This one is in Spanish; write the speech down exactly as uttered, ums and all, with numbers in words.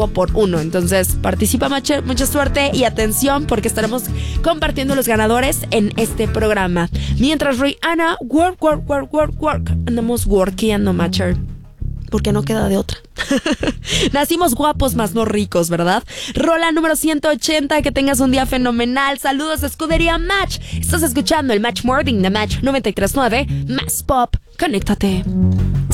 cinco por uno. Entonces participa, Matcher, mucha suerte y atención porque estaremos compartiendo los ganadores en este programa. Mientras Rihanna, work, work, work, work, work. Andamos workeando, Matcher, porque no queda de otra. Nacimos guapos más no ricos, ¿verdad? Rola número ciento ochenta, que tengas un día fenomenal. Saludos de Escudería Match. Estás escuchando el Match Morning de Match noventa y tres punto nueve. Más pop, conéctate.